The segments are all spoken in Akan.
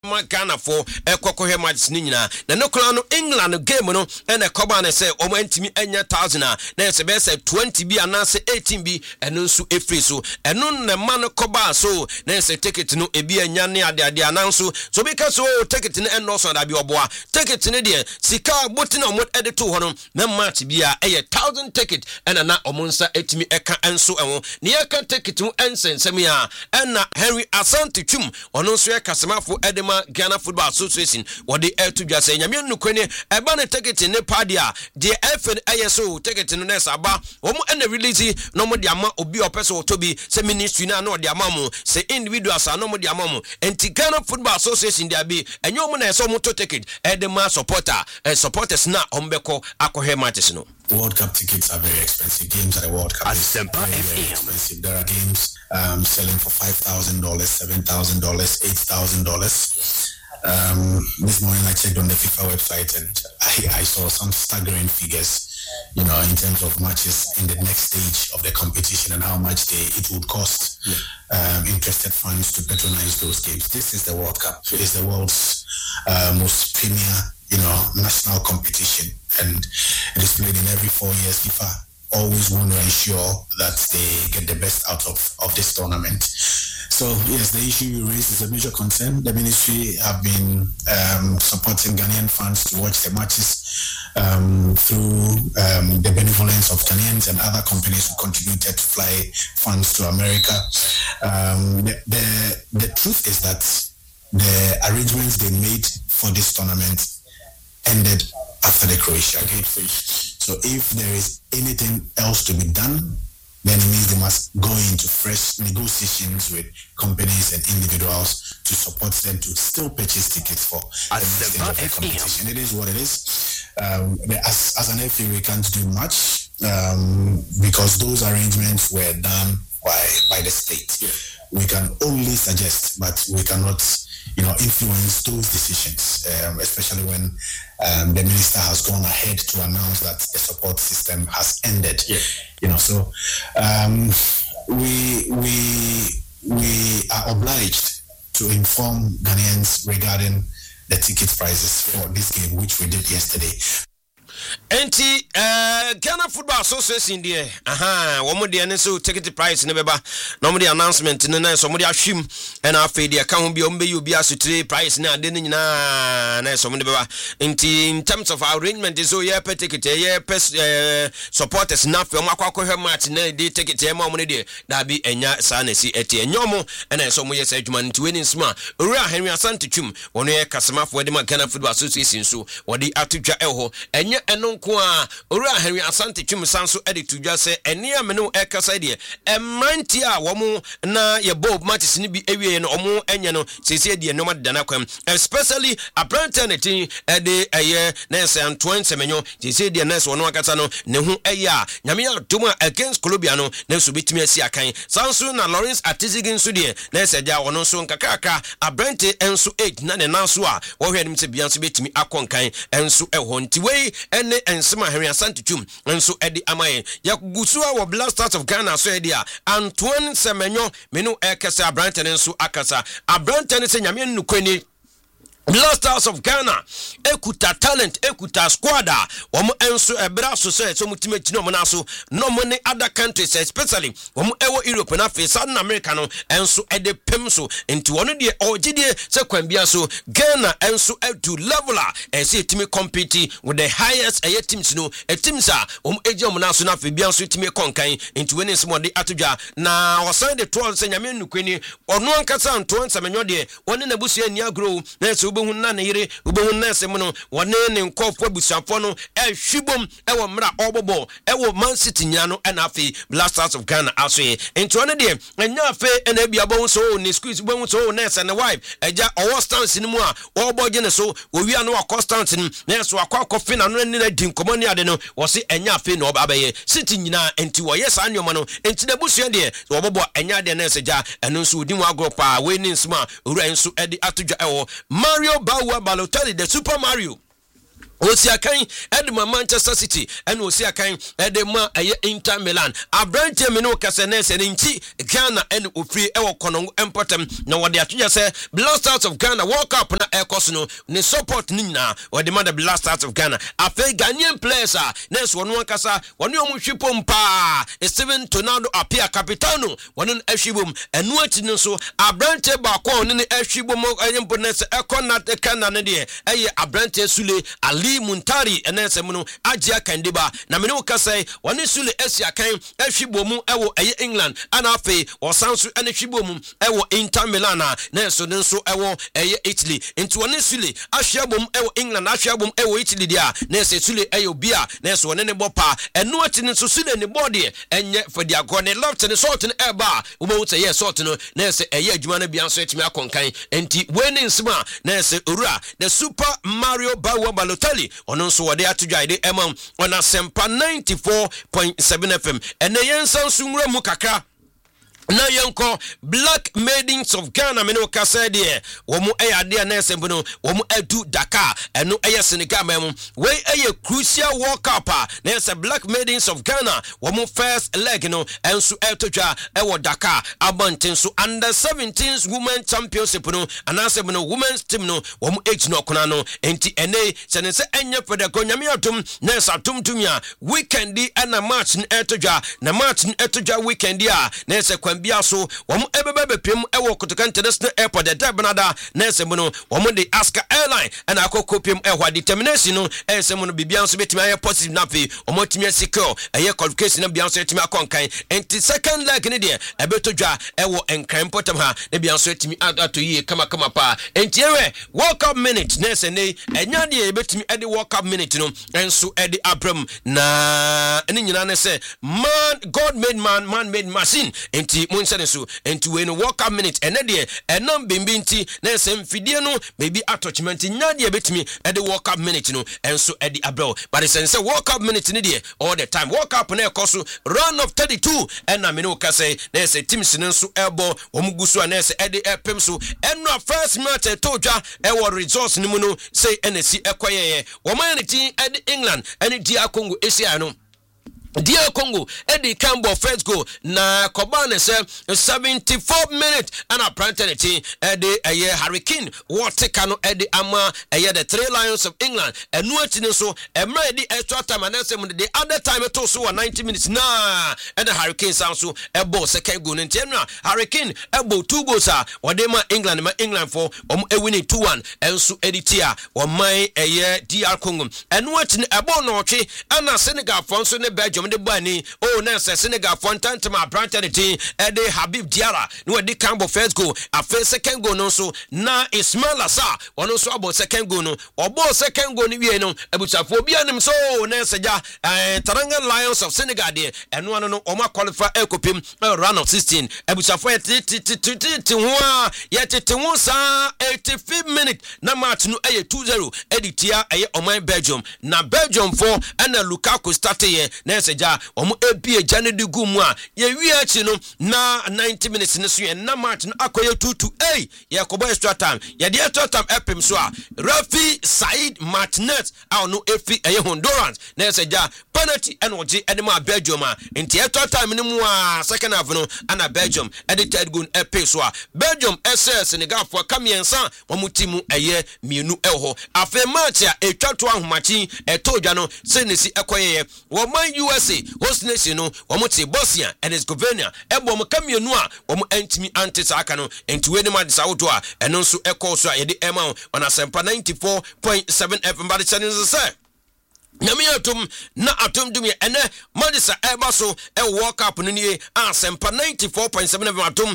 Ghana for Ekokohe match Nina. The Nokolano England game no and a Coban say Omo Ntimi Enya 1000 then se be say 20B and say 18B and no su efriso and nun the man Coba so then say take it no ebi enya de announce so because so take it in and also that be oboa take it in there sika botin on edit to hono na match bia a 1000 ticket and na omonsa etimi eka enso enwo ne eka ticket no ensensem ya and na Henry Asante Twum ono so kasemafo edema Ghana Football Association what the air to just say nyame nukweni eba ne ticket ne padia the FN ISO ticket no nesa aba omo ene release no mo de ama obi opeso tobi se ministry na no de ama mo se individuals no mo de ama mo enti Ghana Football Association dia bi enyo mo na eso mo to ticket edema supporters na ombeko akohe matches no. World Cup tickets are very expensive. Games at the World Cup is very expensive. There are games selling for $5,000, $7,000, $8,000. This morning I checked on the FIFA website and I saw some staggering figures, you know, in terms of matches in the next stage of the competition and how much it would cost interested fans to patronize those games. This is the World Cup. It is the world's most premier, you know, national competition, and it is played in every 4 years. FIFA always want to ensure that they get the best out of this tournament. So yes, the issue you raised is a major concern. The ministry have been supporting Ghanaian fans to watch the matches through the benevolence of Ghanaians and other companies who contributed to fly fans to America. The truth is that the arrangements they made for this tournament ended after the Croatia game. So if there is anything else to be done, then it means they must go into fresh negotiations with companies and individuals to support them to still purchase tickets for the next stage of the competition. It is what it is. As an FA, we can't do much because those arrangements were done by the state. Yeah. We can only suggest, but we cannot, you know, influence those decisions, especially when the minister has gone ahead to announce that the support system has ended. Yeah. You know, so we are obliged to inform Ghanaians regarding the ticket prices for this game, which we did yesterday. Enti Ghana Football Association there womo de ne so ticket price ne beba no mo de announcement ne na so mo de ahwim and afa de ka ho bi ombe yu bi asotire price na ade ne nyina na so mo de beba enti in terms of arrangement so ye per ticket ye per supporters na fa mo akwakohwe match na de ticket ye ma mo ne de da bi enya sa na si eti enyomo na so mo ye sa adwuma nti weni nsma owura Henry Asante Twum wono ye kasemafo de ma Ghana Football Association so wodi atudwa eho enye eno kwa owura Henry Asante Twum sanso edit to just say ene amene ekasa de emanti a womo na ye bob matches ni bi ewie no omo enye no sese de no madana kwam especially apprentice ede eye na se Antoine Semenyo sese de na se wono akasa no ne hu eye a nyame adoma against Colombia no na so betimi asi akan sanso na Lawrence Atizigin so de na se ja wono so nkakaka apprentice enso 8 na ne nanso a wo hwe nim se bia so betimi akonkan enso eho nti wei ene ensema Henry Asante Twum enso edi amaye ya gusua wo Black Stars of Ghana so edi a Antoine Semenyo menu ekese abrante enso akasa abrante ne se nyame nnukwani Black Stars of Ghana ekuta talent ekuta squad womo enso ebra so so mutime tino mo na so no mo ne other countries especially womo ewo Europe na fe South America no enso ede pem so enti wono de ogide se kwambia so Ghana enso to leveler se timi compete with the highest teams no teams a womo eje mo na so na fe bia so timi konkan enti woni se mo de atodwa na osan de 12 se nyame nnukwani ono ankasa Antoine Semenyo de woni na busu ani agro na se ubehun na ne yire ubehun na se no wone ne nkofo abusuafo no ehwibom ewo mra obobo ewo Man City nya no na afi Black Stars of Ghana aso enti one de enya afi na bia bo so ne squeeze bo so na se ne wife eja owo stance ni mu a oboje ne so owia no constant ni na so akwakofe na no ni na di nkomo ni ade no wo se enya afi na obabaye City nyina enti wo yes anyoma no enti na busua de obobo enya de na se ja eno so odi mu agropa we ni nsma owura nso edi atodwa ewo Mario Bawa Balotelli, the Super Mario. Osiakan edema Manchester City and Osiakan edema Inter Milan. Abrante meno kasenese nchi Ghana and Ufri ewo kono empotem na wade atuja se Blasters of Ghana World Cup na ekoso ne support nina wade ma the Blasters of Ghana. Afi Ghanaian players nes wonu kasa wonu omuhwipo mpa Steven Tonado apia capitano wonu ehwibom enu ati no so Abrante ba ko ne ehwibom ayempo nes ekona te kana ne de Abrante Sule Ali Muntari enesemuno ajia kandeba na mene ukasai wani Sule Esiakan ehwibomu ewo England ana afi wasansu ene hwibomu ewo Inter Milan na so nso ewo Italy nti wani Sule ahwiabom ewo England ahwiabom ewo Italy dia na se Sule bia na so woni ne bopa enu ati nso Sule ne body enye fodi agro ne left ne sort ne eba wo say yes sort no na se adwuma na bia nso etimi akonkan nti weni nsima na se owura the Super Mario Balotelli ono nso wode atudwaide emam ona sempa 94.7 FM ene yensan sunwura mu kakra na yenko Black Maidens of Ghana meno kasa de womu ade na esembuno womu edu Dakar eno Senegal mem we crucial World Cup na ese Black Maidens of Ghana womu first leg no enso etodwa ewo Dakar abonten so under 17s women championship no anase no women's team no womu age no kona no enti ene sense enye pede konyame atum na esa tumtumia weekend di na match etodwa na match etodwa weekend dia na ese bia so womu ebebe pem ewo Kotoka International Airport de Benada na esemuno womu de Aska Airline na akoko pem ehwa determination no esemuno bibia so betimi aye positive na pe womu timi secure aye qualification na bia so etimi akonkan enti second leg ne de ebetodwa ewo enkran potem ha na bia so etimi atoyi kama pa enti ewe World Cup minute na esene enya de ebetimi ede World Cup minute no enso ede abram na eni nyina ne se man God made man made machine enti munsane so enti we no World Cup minute ene de enam bimbi nti na sem fidie no maybe attachment nya de betimi e de World Cup minute no enso e di abro but sense World Cup minute ne de all the time World Cup na ekoso round of 32 ena me no ka say na se teams ne nso ebo omugusu na se e de epem so eno first match etodwa e wo results ni mu no say NC ekoyeye wo man ne team e de England ene dia Congo Asia no Dear Congo, Eddie Campbell first goal na Kobane se 74 minutes and a prantanity Eddie Hurricane Watekano Eddie Ama the 3 Lions of England and no so the extra time and the other time it also 90 minutes na and the Hurricane sound so a ball second goal in general Hurricane ebo 2 goals or they ma England for winning 2-1 and so Eddie Tia or my DR Congo and what in a ball no and a Senegal for so ne Belgium de bani na Senegal fontant ma brantanity e de Habib Diarra no de Campbell first goal a second goal no so na Ismail Assar ono so about second goal no obo second goal ni wie no abusafo bia nim so na seja Teranga Lions of Senegal de eno ano no oma qualify ekopim round of 16 abusafo titi ho a yetete ho sa 85 minutes na match no 2-0 editia oman Belgium na Belgium for and Lukaku started na ja omo ebie jane de gumu a ye wiachi no na 90 minutes ne so na match no akoye 2-2 ye kobo extra time ye de extra time epim so a Rafi Said Martinez a no efi Honduras na se ja penalty and oje edema Belgium a enti extra time ne mu a second half no ana Belgium edited goal epi so a Belgium SS Senegal for kamiensa omo timu mienu eho afa match a etwa to ahomachi etodwa no senesi ekoye wo man USA host nation no womote Bosnia and Herzegovina ebo mo kamienu a womo antimi antisaka no entiwe ne ma disawoto a eno nso ekọ so a ye de ema on asempa 94.7 FM body channel say Namiatum na atum dumi ene Madisa Ebaso World Cup ni asempa 94.7 FM atum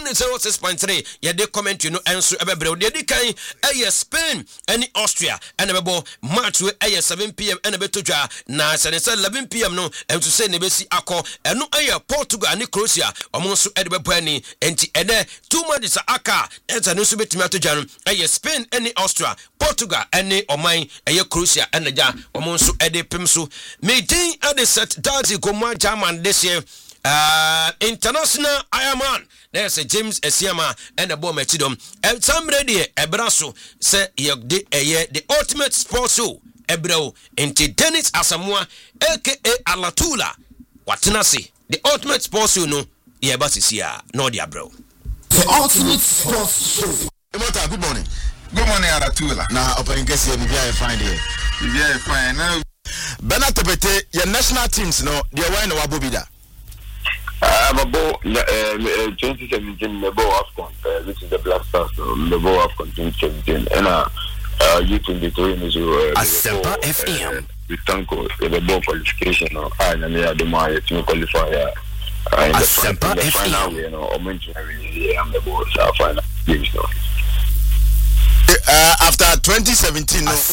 106.3 ye de comment no enso ebebre de kan Spain any Austria ene bebo match we 7 PM ene betodwa na senese 11 PM no enso se ne besi akọ eno Portugal ani Croatia omo nso ede bebo ani enti ene two Madisa aka enso no so betimi atodwa no Spain any Austria Portugal any oman Croatia ene ja omo nso ede pimso meeting at the set Dazi Goma German this year international Ironman there's a James Esiama and a bomb metidom and some ready ebraso say the ultimate sports show ebreo enti Dennis Asamoah aka Alatula watena se the ultimate sports show no ye ba sisia no de abreo the ultimate sports show. Emota, good morning. Good morning, Alatula. Na open guess here bibia fine here. Bibia fine. Now Bernard Topete, your national teams no, they were in Wabobida. I'm about 2017 Nebo AFCON, which is the Black Stars, Nebo AFCON 2017, and youth in the tourism Asempa FM. We thank the ball qualification, and I do my team qualifier. In the final, you know, I'm the ball, so final games now. After 2017, no,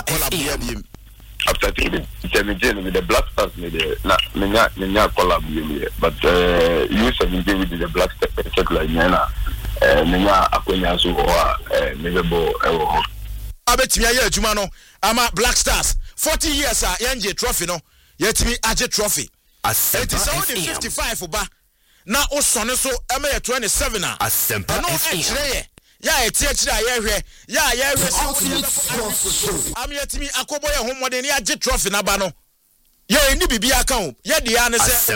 after 2017 with the Black Stars, me collab, but U17 with the Black Stars, like Nana, Nina Aquinasu or Mizabo. Abetimia ye adwuma no ama Black Stars 40 years a yenje trophy no yetimi age trophy. It is only 55 ba na osone so ema ye 27 a Asempa no ekire ya etiekire ayehwe ya ayehwe am yetimi akobo ye homode ne age trophy na ba no ye ni bibia ka ho ye de ya ne se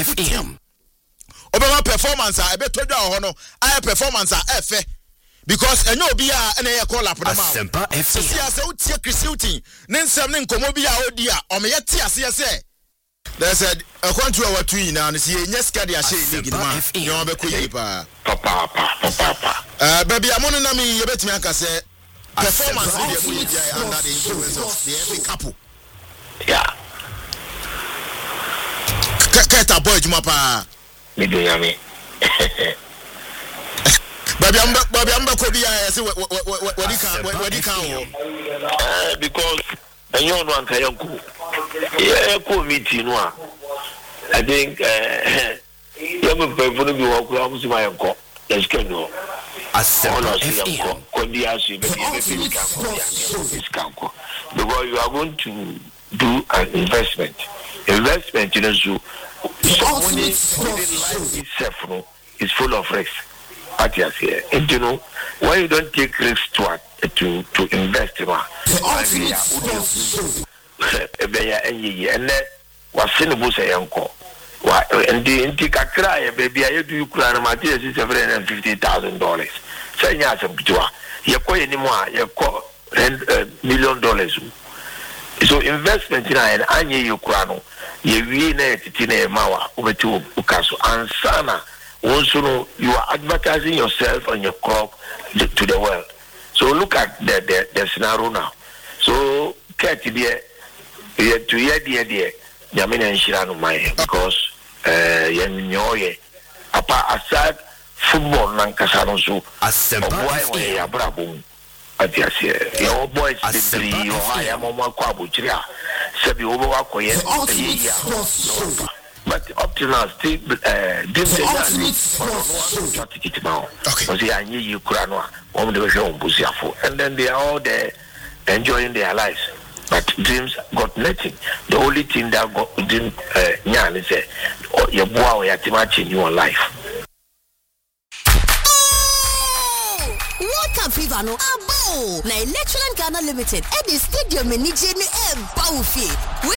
obema performance a ebetodwa ho no aye performance a efe because enyo obi a na ye call up na ma Asempa FM si ase utie Christian ne nsem ne nkomo bi a odi a o me ye tie ase se they said a country our two now and see nyeska de ahye league ma you be koyi pa baby amono na me ye betimi aka se performance dey be under the influence of the FA couple yeah keta boy juma pa me do yami baby amba ko dia say we can because and you know anka yanku yeah committee no I think you be for be work am si my yanko yes can no Asempa FM kondiasu be because you are going to do an investment in the zoo someone itself no is full of risks at yes here and you know when you don't take risks to invest in and was sinable say uncle. And the Intica cry, baby, I do cry Matthias is $750,000. Say yes, you call anymore, you call $1 million. So investment in an annual you crown, you win it in a mawa over to Ukaso and Sana. Also, you are advertising yourself and your crop to the world. So look at the scenario now. So, Katie, dear, dear, Yamina and Shirano Maya, because Yanyoye, aside football, Nankasano, so why Brabo at Yasia. Your boys, the I am on my Quabuchia, Sabi Obakoya, but up to now, still didn't say I knew you Kuranoa, on the show, Busiafo, and then they are all there enjoying their lives. But dreams got nothing. The only thing that got dream Nyan is your boy at matching your life. World Cup fever no abo. Na Electronic Ghana Limited at the stadium in Nigeria Baufi.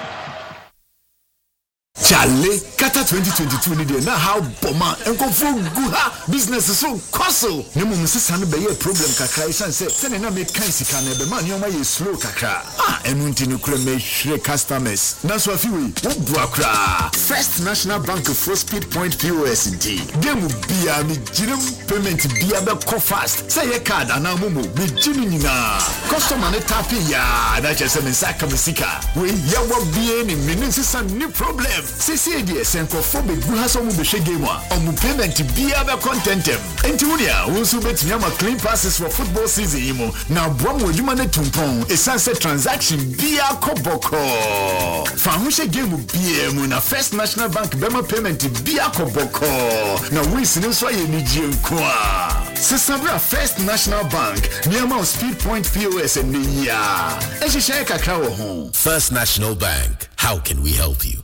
Chale, Kata 2022 ni de na how boma enkofo guha business so kwaso. Ne mum sesane be ye problem kakra isan se na make kan sika na be man yoma ye slow kakra. Enu nti no kure me hre customers. Na so afiwe, wo bua kra. First National Bank for Speed Point POS nti. Game bia mi jirim payment bia be ko fast. Say ye card ana momo mi jini nyina. Customer ne tap ya, na chese me saka mesika. We ya wo bia ni minin sesane ni problem. Sisi die senkofo be gu ha so mu be hwe game a omu payment bia be contentem enti wunia wonsu betimi ama clean passes for football season yimo na boam wodwuma ne tumpon esanse transaction bia koboko fa hu hwe game bia mu na First National Bank bema payment bia koboko na wins ne so ye ni gie nko a sesabra First National Bank niama Speed Point POS and ya ehihye kakra wo ho. First National Bank, how can we help you?